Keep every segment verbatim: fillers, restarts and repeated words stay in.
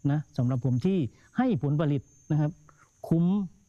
นะสำหรับผมที่ให้ผลผลิตนะครับคุ้ม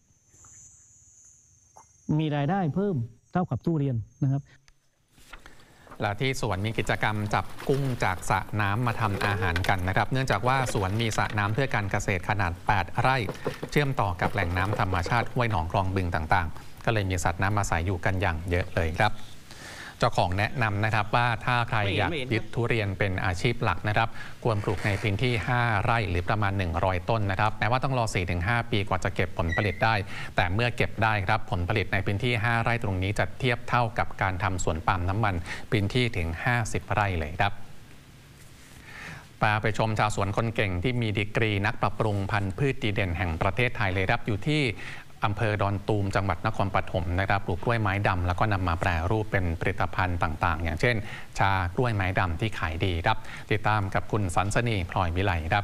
มีรายได้เพิ่มเท่ากับทุเรียนนะครับและที่สวนมีกิจกรรมจับกุ้งจากสระน้ำมาทำอาหารกันนะครับเนื่องจากว่าสวนมีสระน้ำเพื่อการเกษตรขนาดแปดไร่เชื่อมต่อกับแหล่งน้ำธรรมชาติห้วยหนองคลองบึงต่างๆก็เลยมีสัตว์น้ำอาศัยอยู่กันอย่างเยอะเลยครับเจ้าของแนะนำนะครับว่าถ้าใครอยากยึดทุเรียนเป็นอาชีพหลักนะครับควรปลูกในพื้นที่ห้าไร่หรือประมาณหนึ่งร้อยต้นนะครับแม้ว่าต้องรอ สี่ถึงห้า ปีกว่าจะเก็บผลผลิตได้แต่เมื่อเก็บได้ครับผลผลิตในพื้นที่ห้าไร่ตรงนี้จะเทียบเท่ากับการทำสวนปาล์มน้ำมันพื้นที่ถึงห้าสิบไร่เลยครับพาไปชมชาวสวนคนเก่งที่มีดีกรีนักปรับปรุงพันธุ์พืชดีเด่นแห่งประเทศไทยเลยครับอยู่ที่อำเภอดอนตูมจังหวัดนครปฐมนะครับปลูกกล้วยไม้ดำแล้วก็นำมาแปรรูปเป็นผลิตภัณฑ์ต่างๆอย่างเช่นชากล้วยไม้ดำที่ขายดีครับติดตามกับคุณสันสนีพลอยวิไลครับ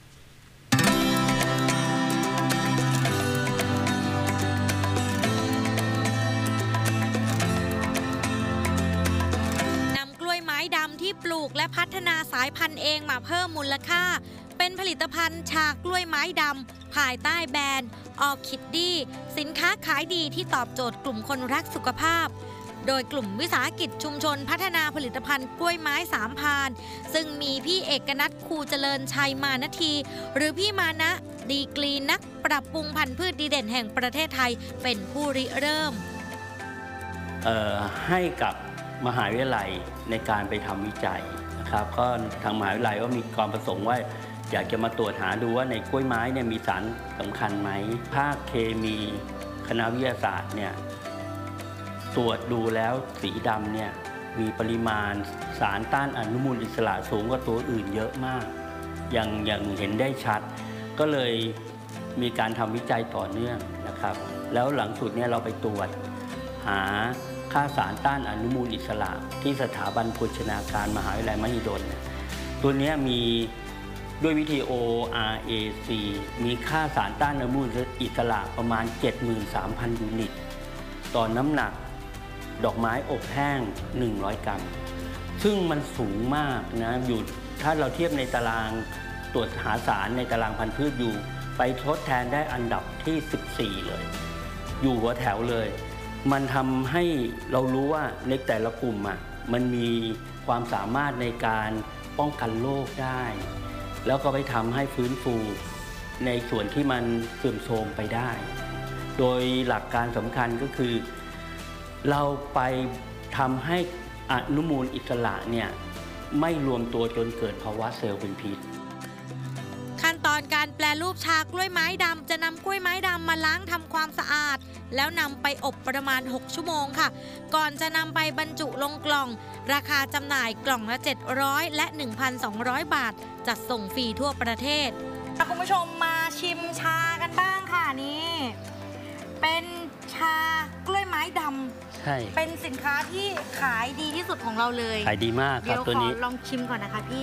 นำกล้วยไม้ดำที่ปลูกและพัฒนาสายพันธุ์เองมาเพิ่มมูลค่าเป็นผลิตภัณฑ์ชากล้วยไม้ดำภายใต้แบรนด์ออคิดดี้สินค้าขายดีที่ตอบโจทย์กลุ่มคนรักสุขภาพโดยกลุ่มวิสาหกิจชุมชนพัฒนาผลิตภัณฑ์กล้วยไม้สามพานซึ่งมีพี่เอกนัทคูเจริญชัยมานาทีหรือพี่มานะดีกรีนักปรับปรุงพันธุ์พืชดีเด่นแห่งประเทศไทยเป็นผู้ริเริ่มเอ่อให้กับมหาวิทยาลัยในการไปทำวิจัยนะครับก็ทางมหาวิทยาลัยก็มีความประสงค์ว่าอยากจะมาตรวจหาดูว่าในกล้วยไม้เนี่ยมีสารสำคัญไหมภาคเคมีคณะวิทยาศาสตร์เนี่ยตรวจดูแล้วสีดำเนี่ยมีปริมาณสารต้านอนุมูลอิสระสูงกว่าตัวอื่นเยอะมากอย่างอย่างเห็นได้ชัดก็เลยมีการทำวิจัยต่อเนื่องนะครับแล้วหลังสุดเนี่ยเราไปตรวจหาค่าสารต้านอนุมูลอิสระที่สถาบันโภชนาการมหาวิทยาลัยมหิดลตัวนี้มีด้วยวิธี โอ อาร์ เอ ซี มีค่าสารต้านอนุมูลอิสระประมาณ เจ็ดหมื่นสามพัน ยูนิตต่อน้ำหนักดอกไม้อบแห้งหนึ่งร้อยกรัมซึ่งมันสูงมากนะอยู่ถ้าเราเทียบในตารางตรวจหาสารในตารางพันธุ์พืชอยู่ไปทดแทนได้อันดับที่สิบสี่เลยอยู่หัวแถวเลยมันทำให้เรารู้ว่าในแต่ละกลุ่มอ่ะมันมีความสามารถในการป้องกันโรคได้แล้วก็ไปทำให้ฟื้นฟูในส่วนที่มันเสื่อมโทรมไปได้โดยหลักการสำคัญก็คือเราไปทำให้อนุมูลอิสระเนี่ยไม่รวมตัวจนเกิดภาวะเซลล์เป็นพิษขั้นตอนการแปรรูปชากล้วยไม้ดำจะนำกล้วยไม้ดำมาล้างทำความสะอาดแล้วนำไปอบประมาณหกชั่วโมงค่ะก่อนจะนำไปบรรจุลงกล่องราคาจำหน่ายกล่องละเจ็ดร้อยและ หนึ่งพันสองร้อย บาทจัดส่งฟรีทั่วประเทศคุณผู้ชมมาชิมชากันบ้างค่ะนี่เป็นชากล้วยไม้ดำใช่เป็นสินค้าที่ขายดีที่สุดของเราเลยขายดีมากครับตัวนี้เดี๋ยวขอลองชิมก่อนนะคะพี่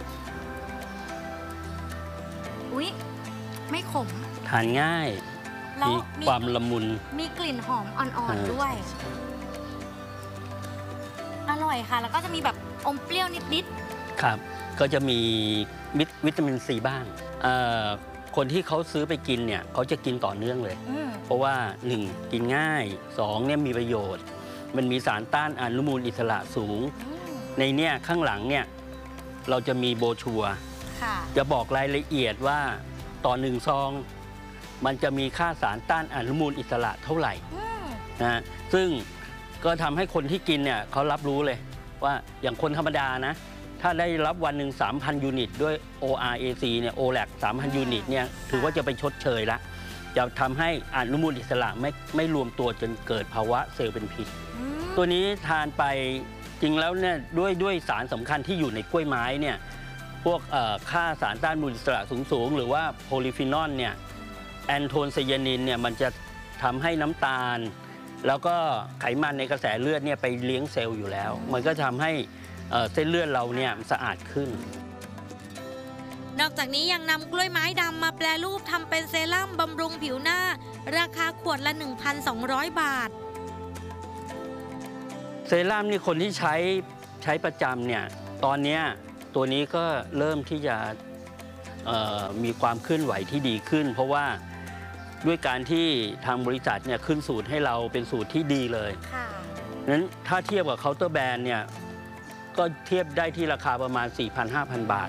อุ๊ยไม่ขมทานง่ายมีความละมุนมีกลิ่นหอมอ่อนๆด้วยอร่อยค่ะแล้วก็จะมีแบบอมเปรี้ยวนิดๆครับก็จะมีวิตามินซีบ้างคนที่เขาซื้อไปกินเนี่ยเขาจะกินต่อเนื่องเลยเพราะว่าหนึ่งกินง่ายสองเนี่ยมีประโยชน์มันมีสารต้านอนุมูลอิสระสูงในเนี่ยข้างหลังเนี่ยเราจะมีโบชัวจะบอกรายละเอียดว่าต่อหนึ่งซองมันจะมีค่าสารต้านอนุมูลอิสระเท่าไหร่นะซึ่งก็ทำให้คนที่กินเนี่ยเขารับรู้เลยว่าอย่างคนธรรมดานะถ้าได้รับวันหนึ่ง สามพัน ยูนิตด้วย โอ อาร์ เอ ซี เนี่ย โอ แแลก สามพัน ยูนิตเนี่ยถือว่าจะไปชดเชยละจะทำให้อนุมูลอิสระไม่ไม่รวมตัวจนเกิดภาวะเซลล์เป็นพิษตัวนี้ทานไปจริงแล้วเนี่ยด้วยด้วยสารสำคัญที่อยู่ในกล้วยไม้เนี่ยพวกค่าสารต้านอนุมูลอิสระสูงๆหรือว่าโพลีฟีนอลเนี่ยแอนโทนไซยานินเนี่ยมันจะทำให้น้ำตาลแล้วก็ไขมันในกระแสเลือดเนี่ยไปเลี้ยงเซลล์อยู่แล้วมันก็ทำให้เส้นเลือดเราเนี่ยสะอาดขึ้นนอกจากนี้ยังนำกล้วยไม้ดำมาแปรรูปทำเป็นเซรั่มบำรุงผิวหน้าราคาขวดละ หนึ่งพันสองร้อย บาทเซรั่มนี่คนที่ใช้ใช้ประจำเนี่ยตอนนี้ตัวนี้ก็เริ่มที่จะมีความเคลื่อนไหวที่ดีขึ้น เพราะว่าด้วยการที่ทางบริษัทเนี่ยขึ้นสูตรให้เราเป็นสูตรที่ดีเลยค่ะนั้นถ้าเทียบกับเคาน์เตอร์แบรนด์เนี่ยก็เทียบได้ที่ราคาประมาณ สี่พัน ห้าพัน บาท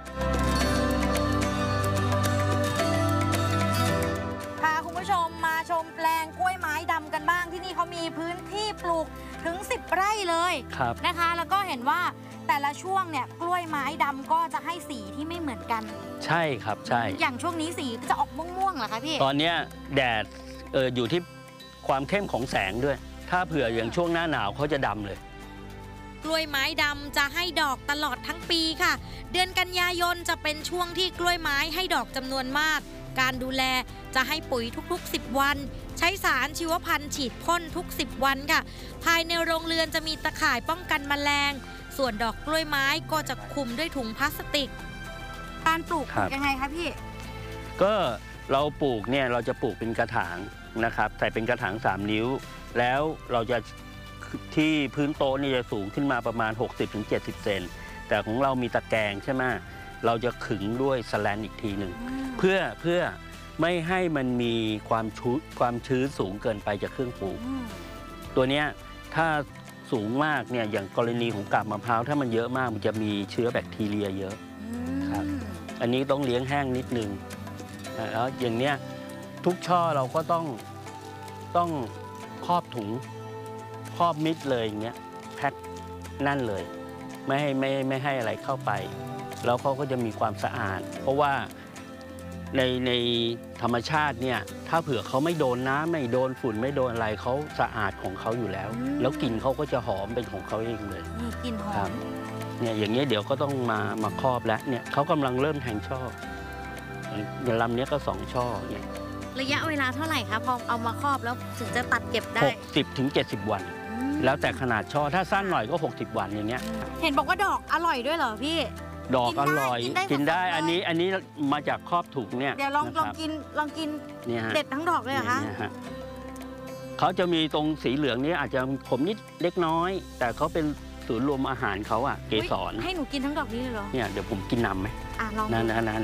พาคุณผู้ชมมาชมแปลงกล้วยไม้ดำกันบ้างที่นี่เขามีพื้นที่ปลูกถึงสิบไร่เลยนะคะแล้วก็เห็นว่าแต่ละช่วงเนี่ยกล้วยไม้ดำก็จะให้สีที่ไม่เหมือนกันใช่ครับใช่อย่างช่วงนี้สีจะออกม่วงๆเหรอคะพี่ตอนนี้แดดเอออยู่ที่ความเข้มของแสงด้วยถ้าเผื่ออย่างช่วงหน้าหนาวเขาจะดำเลยกล้วยไม้ดำจะให้ดอกตลอดทั้งปีค่ะเดือนกันยายนจะเป็นช่วงที่กล้วยไม้ให้ดอกจำนวนมากการดูแลจะให้ปุ๋ยทุกๆสิบวันใช้สารชีวพันธุ์ฉีดพ่นทุกสิบวันค่ะภายในโรงเรือนจะมีตะข่ายป้องกันแมลงส่วนดอกกล้วยไม้ก็จะคลุมด้วยถุงพลาสติกการปลูกยังไงคะพี่ก็เราปลูกเนี่ยเราจะปลูกเป็นกระถางนะครับใส่เป็นกระถางสามนิ้วแล้วเราจะที่พื้นโต๊ะนี่จะสูงขึ้นมาประมาณ หกสิบถึงเจ็ดสิบ เซนแต่ของเรามีตะแกรงใช่ไหมเราจะขึงด้วยสแลนอีกทีหนึ่งเพื่อเพื่อไม่ให้มันมีความชื้นความชื้นสูงเกินไปจากเครื่องปลูกตัวเนี้ยถ้าสูงมากเนี่ยอย่างกรณีของกาบมะพร้าวถ้ามันเยอะมากมันจะมีเชื้อแบคทีเรียเยอะครับอันนี้ต้องเลี้ยงแห้งนิดนึงแล้วอย่างเนี้ยทุกช่อเราก็ต้องต้องครอบถุงครอบมิดเลยอย่างเงี้ยแพ็คนั่นเลยไม่ให้ไม่ไม่ให้อะไรเข้าไปแล้วเขาก็จะมีความสะอาดเพราะว่าในในธรรมชาติเนี่ยถ้าเผื่อเขาไม่โดนน้ำไม่โดนฝุ่นไม่โดนอะไรเขาสะอาดของเขาอยู่แล้วแล้วกลิ่นเขาก็จะหอมเป็นของเขาเองเลยมีกลิ่นหอมเนี่ยอย่างเงี้ยเดี๋ยวก็ต้องมามาครอบแล้วเนี่ยเขากำลังเริ่มแทงช่ออย่างลำนี้ก็สองช่อเนี่ยระยะเวลาเท่าไหร่คะพอเอามาครอบแล้วถึงจะตัดเก็บได้หกสิบถึงเจ็ดสิบวันแล้วแต่ขนาดช่อถ้าสั้นหน่อยก็หกสิบวันอย่างเงี้ยเห็นบอกว่าดอกอร่อยด้วยเหรอพี่ดอกอร่อยกินได้อันนี้อันนี้มาจากครอบถุงเนี่ยเดี๋ยวลองลองกินลองกินเด็ดทั้งดอกเลยเหรอคะเขาจะมีตรงสีเหลืองนี้อาจจะขมนิดเล็กน้อยแต่เขาเป็นศูนย์รวมอาหารเขาอะเกสรให้หนูกินทั้งดอกนี้เลยเหรอเนี่ยเดี๋ยวผมกินนำไหมอ่ะลองนั่นนั่นนั่น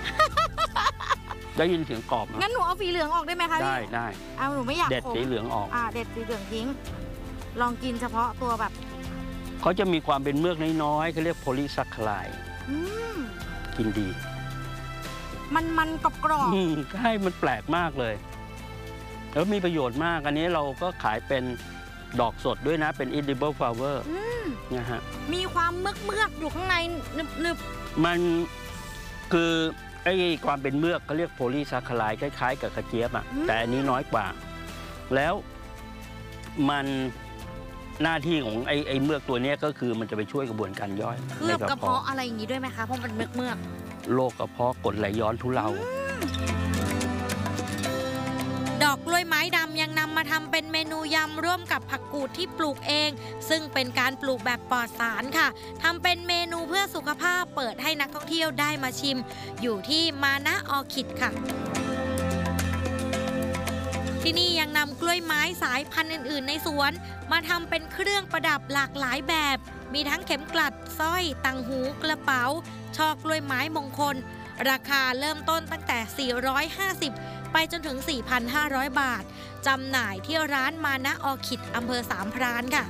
ได้ยินเสียงกรอบงั้นหนูเอาสีเหลืองออกได้ไหมคะได้ได้เอาหนูไม่อยากเด็ดสีเหลืองออกอ่าเด็ดสีเหลืองทิ้งลองกินเฉพาะตัวแบบเขาจะมีความเป็นเมือกน้อยๆเขาเรียกโพลีซัคคาไรด์กินดีมันมันกรอบกรอบใช่มันแปลกมากเลยแล้วมีประโยชน์มากอันนี้เราก็ขายเป็นดอกสดด้วยนะเป็น edible flower นะฮะมีความเมือกเมือกอยู่ข้างในนึบๆมันคือไอ้ความเป็นเมือกเขาเรียกโพลีซัคคาไรด์คล้ายๆกับกระเจี๊ยบอ่ะแต่อันนี้น้อยกว่าแล้วมันหน้าที่ของไอ้ไอ้เมือกตัวนี้ก็คือมันจะไปช่วยกระบวนการย่อยเคลือบกระเพาะอะไรอย่างนี้ด้วยไหมคะเพราะมันเมือกเมือกโรคกระเพาะกรดไหลย้อนทุเลาดอกกล้วยไม้ดำยังนำมาทำเป็นเมนูยำร่วมกับผักกูดที่ปลูกเองซึ่งเป็นการปลูกแบบปลอดสารค่ะทำเป็นเมนูเพื่อสุขภาพเปิดให้นักท่องเที่ยวได้มาชิมอยู่ที่มานะออร์คิดค่ะที่นี่ยังนำกล้วยไม้สายพันธุ์อื่นๆในสวนมาทำเป็นเครื่องประดับหลากหลายแบบมีทั้งเข็มกลัดสร้อยต่างหูกระเป๋าช่อกล้วยไม้มงคลราคาเริ่มต้นตั้งแต่สี่ร้อยห้าสิบไปจนถึง สี่พันห้าร้อย บาทจำหน่ายที่ร้านมานะออร์คิดอำเภอสามพรานค่ะ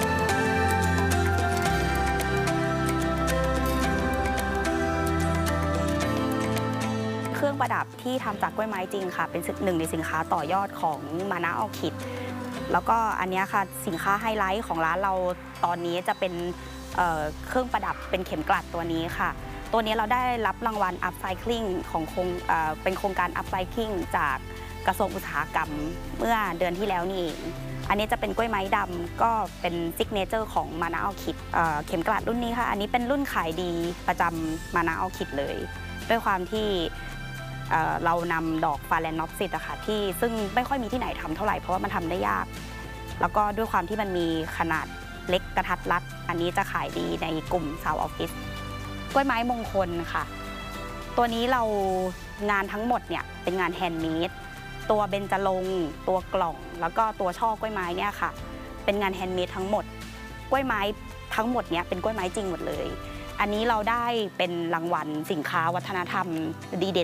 เครื่องประดับที่ทำจากกล้วยไม้จริงค่ะเป็นหนึ่งในสินค้าต่อยอดของมานะออร์คิดแล้วก็อันนี้ค่ะสินค้าไฮไลท์ของร้านเราตอนนี้จะเป็น เ, เครื่องประดับเป็นเข็มกลัดตัวนี้ค่ะตัวนี้เราได้รับรางวัล Upcycling ของโครงเอ่อเป็นโครงการ Upcycling จากกระทรวงอุตสาหกรรมเมื่อเดือนที่แล้วนี่เองอันนี้จะเป็นกล้วยไม้ดำก็เป็นซิกเนเจอร์ของมานะออร์คิดเข็มกลัดรุ่นนี้ค่ะอันนี้เป็นรุ่นขายดีประจำมานะออร์คิดเลยด้วยความที่เอ่อเรานำดอกฟาแลนนอปซิสอะค่ะที่ซึ่งไม่ค่อยมีที่ไหนทำเท่าไหร่เพราะว่ามันทำได้ยากแล้วก็ด้วยความที่มันมีขนาดเล็กกระทัดรัดอันนี้จะขายดีในกลุ่มชาวออฟฟิศกล้วยไม้มงคลค่ะตัวนี้เรางานทั้งหมดเนี่ยเป็นงานแฮนด์เมดตัวเบญจรงค์ตัวกล่องแล้วก็ตัวช่อกล้วยไม้เนี่ยค่ะเป็นงานแฮนด์เมดทั้งหมดกล้วยไม้ทั้งหมดเนี่ยเป็นกล้วยไม้จริงหมดเลยอันนี้เราได้เป็นรางวัลสินค้าวัฒนธรรมดีเด่น